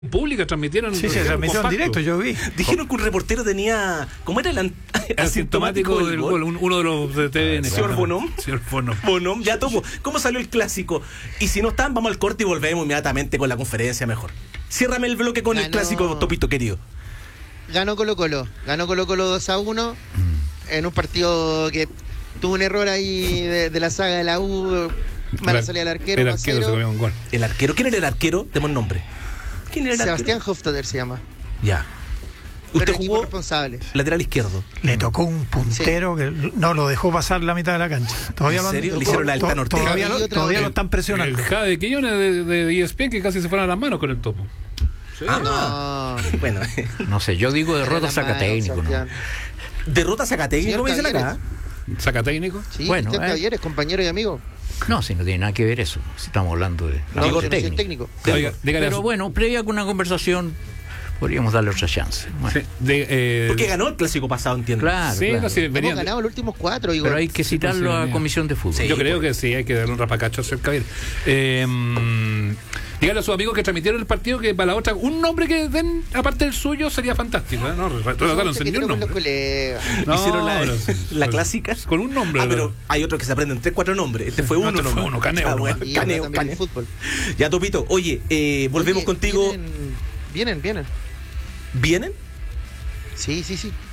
pública, transmitieron. Sí, se transmitió en directo, yo vi. Dijeron que un reportero tenía... ¿Cómo era el asintomático del gol? Uno de los de TVN. Señor Bonom. Señor Bonom. Bonom, ya topo. ¿Cómo salió el clásico? Y si no están, vamos al corte y volvemos inmediatamente con la conferencia mejor. Ciérrame el bloque con el clásico, Topito querido. Ganó Colo-Colo 2-1 en un partido que tuvo un error ahí de la saga de la U. Mala salida del arquero. El arquero se comió un gol. ¿El arquero? ¿Quién era el arquero? Demos nombre. ¿Quién era el Sebastián arquero? Hofstadter se llama. Ya. Usted Pero jugó responsable. lateral izquierdo. Le tocó un puntero que no lo dejó pasar la mitad de la cancha. Todavía ¿En serio? ¿Le hicieron la Altán Ortega? Todavía lo están presionando. El Jade Quiñones de ESPN, que casi se fueron a las manos con el topo. Sí. Bueno. No sé, yo digo derrota saca técnico, ¿no? Derrota saca técnico, me dicen acá. ¿Saca técnico? Sí, Bueno, Cristian Caballeres, compañero y amigo. No, si no tiene nada que ver eso. Si estamos hablando de No, algo yo no soy el técnico. técnico. Pero bueno, previa con una conversación, podríamos darle otra chance. Bueno. Sí, Porque ganó el clásico pasado, entiendo. Claro, sí, claro. no, sí, Hemos ganado los últimos 4, Igor. Pero hay que citarlo a Comisión de Fútbol. Sí, yo creo que sí, hay que darle un rapacacho a Sergio Javier. Dígale a sus amigos que transmitieron el partido que para la otra, un nombre que den aparte del suyo sería fantástico. No, trataron sin ni un nombre. No, hicieron pero sí, la clásica. con un nombre. Pero hay otros que se aprenden 3, 4 nombres. Este fue uno. Este fue uno, Caneo. Ah, bueno, Y Caneo. también el fútbol. Ya, Topito, oye, volvemos Oye, contigo. Vienen. ¿Vienen? Sí.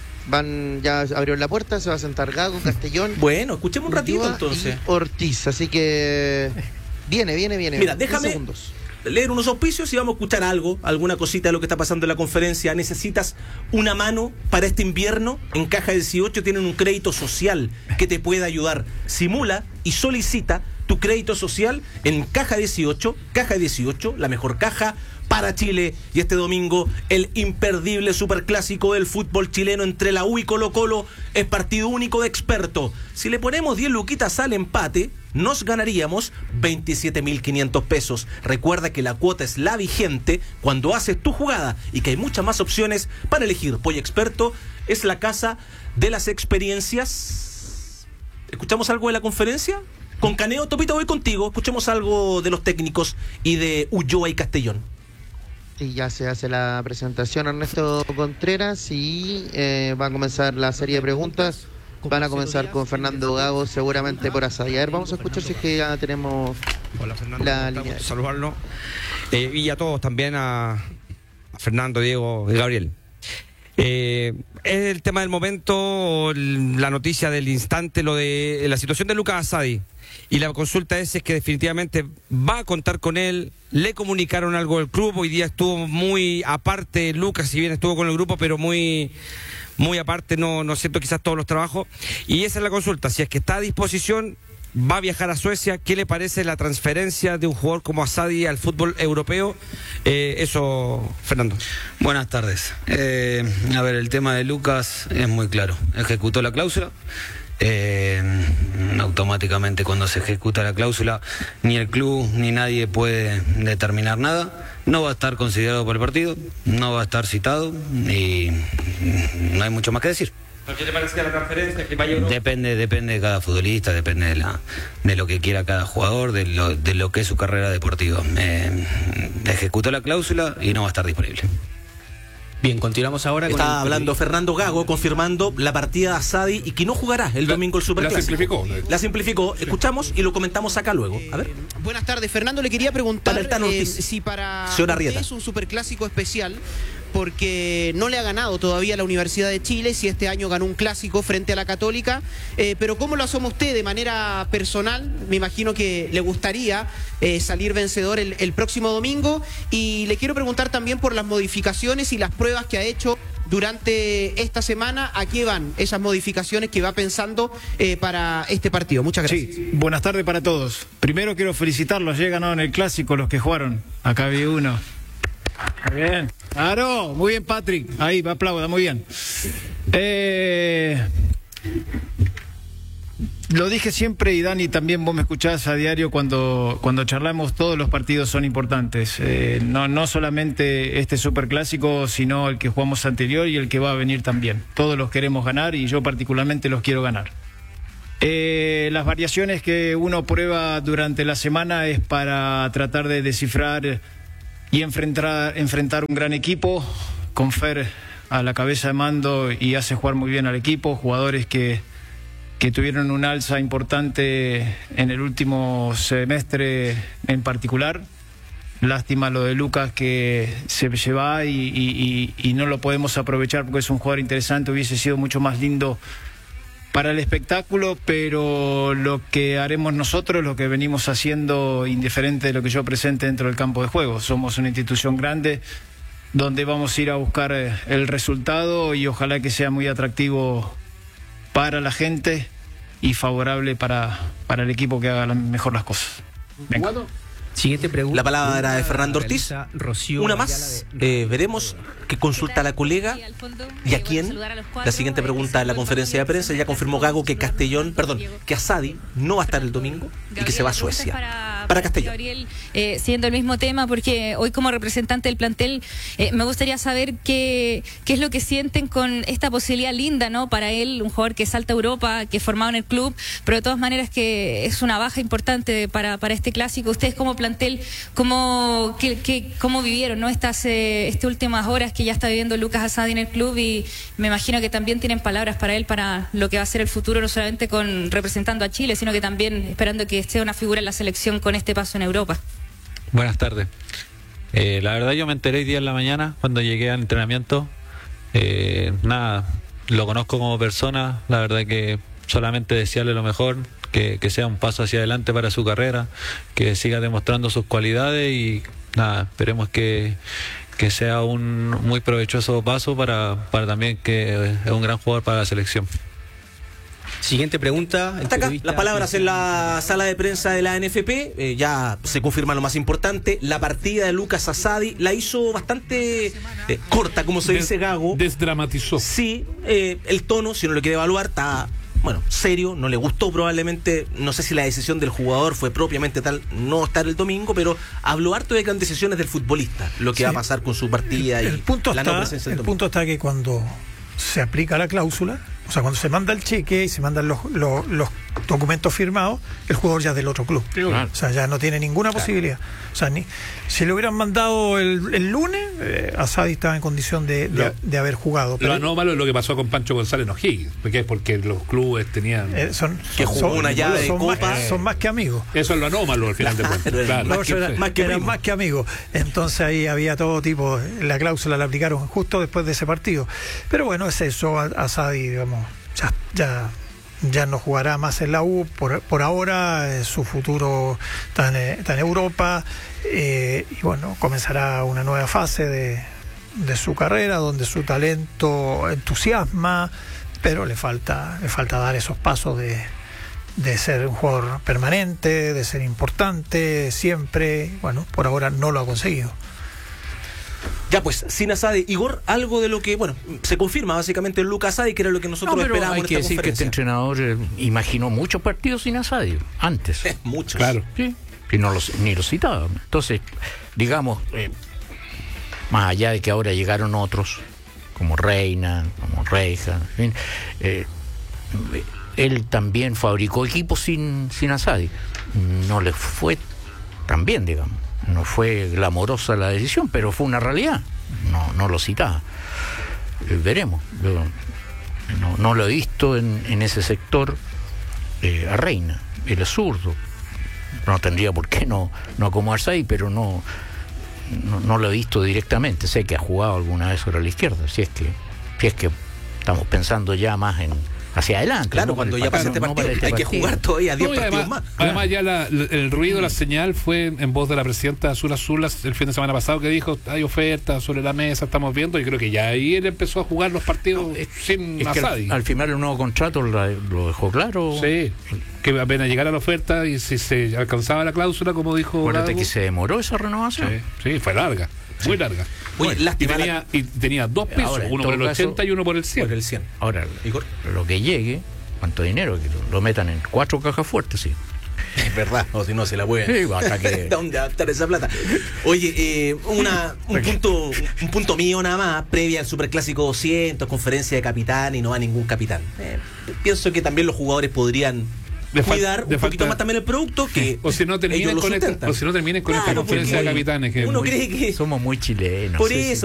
Ya abrieron la puerta, se va a sentar Gago, Castellón. Bueno, escuchemos un ratito Ulloa entonces. y Ortiz, así que viene. Mira, déjame 10 segundos. leer unos auspicios y vamos a escuchar algo, alguna cosita de lo que está pasando en la conferencia. ¿Necesitas una mano para este invierno? En Caja 18 tienen un crédito social que te puede ayudar. Simula y solicita tu crédito social en Caja 18, la mejor caja para Chile. Y este domingo el imperdible superclásico del fútbol chileno entre la U y Colo-Colo es partido único de experto. Si le ponemos 10 luquitas al empate, nos ganaríamos 27.500 pesos. Recuerda que la cuota es la vigente cuando haces tu jugada y que hay muchas más opciones para elegir. Pollo Experto es la casa de las experiencias. ¿Escuchamos algo de la conferencia? Con Caneo, Topito, voy contigo. Escuchemos algo de los técnicos y de Ulloa y Castellón. Y ya se hace la presentación Ernesto Contreras y va a comenzar la serie de preguntas. Van a comenzar con Fernando Gago, seguramente por Asadi. A ver, vamos a escuchar si es que ya tenemos. Hola, Fernando, la línea. saludarlo. Y a todos también, a Fernando, Diego y Gabriel. Es el tema del momento, la noticia del instante, lo de la situación de Lucas Asadi. Y la consulta es que definitivamente va a contar con él. Le comunicaron algo del club. Hoy día estuvo muy aparte Lucas, si bien estuvo con el grupo, pero muy aparte, no siento quizás todos los trabajos. Y esa es la consulta, si es que está a disposición, va a viajar a Suecia. ¿Qué le parece la transferencia de un jugador como Asadi al fútbol europeo? Eso, Fernando. Buenas tardes. A ver, el tema de Lucas es muy claro. Ejecutó la cláusula. Automáticamente cuando se ejecuta la cláusula, ni el club ni nadie puede determinar nada. No va a estar considerado por el partido, no va a estar citado y no hay mucho más que decir. ¿Qué le parece la transferencia? Depende de cada futbolista, depende de lo que quiera cada jugador, de lo que es su carrera deportiva. Ejecutó la cláusula y no va a estar disponible. Bien, continuamos ahora con Está hablando Fernando Gago, confirmando la partida de Asadi y que no jugará el domingo el Superclásico. La simplificó. Escuchamos y lo comentamos acá luego. A ver. Buenas tardes, Fernando. Le quería preguntar si para usted es un Superclásico especial, porque no le ha ganado todavía a la Universidad de Chile, si este año ganó un clásico frente a la Católica, pero ¿cómo lo asoma usted de manera personal? Me imagino que le gustaría salir vencedor el próximo domingo, y le quiero preguntar también por las modificaciones y las pruebas que ha hecho durante esta semana. ¿A qué van esas modificaciones que va pensando para este partido? Muchas gracias. Sí, buenas tardes para todos. Primero quiero felicitarlos, ya ganaron el clásico los que jugaron. Acá vi uno. Muy bien. Claro, muy bien, Patrick. Ahí, me aplauda, muy bien. Lo dije siempre, y Dani, también vos me escuchás a diario cuando charlamos. Todos los partidos son importantes. No solamente este superclásico, sino el que jugamos anterior y el que va a venir también. Todos los queremos ganar y yo particularmente los quiero ganar. Las variaciones que uno prueba durante la semana es para tratar de descifrar y enfrentar un gran equipo con Fer a la cabeza de mando, y hace jugar muy bien al equipo, jugadores que tuvieron un alza importante en el último semestre en particular. Lástima lo de Lucas, que se lleva y no lo podemos aprovechar porque es un jugador interesante. Hubiese sido mucho más lindo para el espectáculo, pero lo que haremos nosotros, lo que venimos haciendo, indiferente de lo que yo presente dentro del campo de juego. Somos una institución grande donde vamos a ir a buscar el resultado, y ojalá que sea muy atractivo para la gente y favorable para el equipo que haga mejor las cosas. Venga. Siguiente pregunta. La palabra de Fernando Ortiz. Una más. Veremos qué consulta a la colega y a quién. La siguiente pregunta en la conferencia de prensa. Ya confirmó Gago que que Asadi no va a estar el domingo y que se va a Suecia. Para Castellón. Gabriel, siguiendo el mismo tema, porque hoy como representante del plantel me gustaría saber qué es lo que sienten con esta posibilidad linda, ¿no? Para él, un jugador que salta a Europa, que formado en el club, pero de todas maneras que es una baja importante para este clásico. Ustedes como plantel, ¿cómo vivieron, ¿no? Estas últimas horas que ya está viviendo Lucas Asadi en el club? Y me imagino que también tienen palabras para él, para lo que va a ser el futuro, no solamente representando a Chile, sino que también esperando que esté una figura en la selección con este paso en Europa. Buenas tardes. La verdad yo me enteré hoy día en la mañana cuando llegué al entrenamiento. Nada, lo conozco como persona, la verdad que solamente desearle lo mejor, que sea un paso hacia adelante para su carrera, que siga demostrando sus cualidades, y nada, esperemos que sea un muy provechoso paso para también que es un gran jugador para la selección. Siguiente pregunta. Está acá, las palabras en la sala de prensa de la NFP. Ya se confirma lo más importante. La partida de Lucas Asadi la hizo bastante corta, como se dice Gago. Desdramatizó. Sí, el tono, si uno lo quiere evaluar, está serio. No le gustó probablemente. No sé si la decisión del jugador fue propiamente tal, no estar el domingo, pero habló harto de grandes decisiones del futbolista, lo que va a pasar con su partida y la no presencia del domingo. El punto está que cuando se aplica la cláusula, o sea, cuando se manda el cheque y se mandan los documentos firmados, el jugador ya es del otro club. Claro. O sea, ya no tiene ninguna posibilidad. O sea, si le hubieran mandado el lunes, Asadi estaba en condición de haber jugado. Pero lo anómalo es lo que pasó con Pancho González en O'Higgins, porque los clubes tenían... que jugó una llave de copa. Son más que amigos. Eso es lo anómalo al final de cuentas. Claro. Eran más que amigos. Entonces ahí había todo tipo. La cláusula la aplicaron justo después de ese partido. Pero bueno, es eso. Asadi, digamos, ya no jugará más en la U por ahora. Su futuro está en Europa, y bueno, comenzará una nueva fase de su carrera donde su talento entusiasma, pero le falta dar esos pasos de ser un jugador permanente, de ser importante siempre. Bueno, por ahora no lo ha conseguido. Ya pues, sin Asadi, Igor, algo de lo que, se confirma básicamente en Lucas Asadi, que era lo que nosotros esperábamos. Hay que decir que este entrenador imaginó muchos partidos sin Asadi, antes. Muchos. Claro. Sí, y ni lo citaba. Entonces, digamos, más allá de que ahora llegaron otros, como Reina, como Reija, en fin, él también fabricó equipos sin Asadi. No le fue tan bien, digamos. No fue glamorosa la decisión, pero fue una realidad. No lo citaba. Veremos. No lo he visto en ese sector a Reina. Él es zurdo. No tendría por qué no acomodarse ahí, pero no lo he visto directamente. Sé que ha jugado alguna vez sobre la izquierda. Si es que estamos pensando ya más hacia adelante. Claro, cuando ya pase este partido, hay que jugar todavía 10 partidos más. Además ya el ruido, la señal fue en voz de la presidenta Azul el fin de semana pasado, que dijo, hay ofertas sobre la mesa, estamos viendo, y creo que ya ahí él empezó a jugar los partidos sin Asadi. Al firmar el nuevo contrato lo dejó claro. Sí, que apenas llegara la oferta y si se alcanzaba la cláusula, como dijo Acuérdate que se demoró esa renovación. Sí, fue larga. Muy larga. Y tenía dos pisos, ahora, uno por el 80 y uno por el 100. Ahora, Igor, lo que llegue, ¿cuánto dinero? Que lo metan en 4 cajas fuertes, sí. Es verdad, o si no se la pueden. Sí, hasta que... ¿Dónde adaptar esa plata? Oye, un punto mío nada más, previa al Superclásico 200, conferencia de capitán, y no va ningún capitán. Pienso que también los jugadores podrían cuidar un poquito más también el producto que o si no terminen con esta conferencia de capitanes que uno cree que somos muy chilenos. por eso